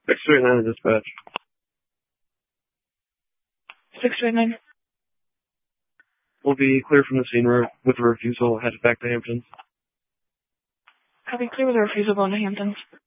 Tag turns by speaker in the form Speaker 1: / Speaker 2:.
Speaker 1: 629 to dispatch.
Speaker 2: 629.
Speaker 1: We'll be clear from the scene with a refusal headed back to Hamptons.
Speaker 2: Copy, clear with a refusal going to Hamptons.